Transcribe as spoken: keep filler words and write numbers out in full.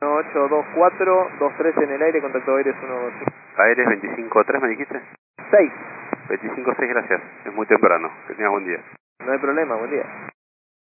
ocho dos cuatro, dos tres en el aire, contacto aéreo uno cinco. Aires veinticinco tres, ¿me dijiste? seis. veinticinco seis, gracias. Es muy temprano. Que tengas buen día. No hay problema, buen día.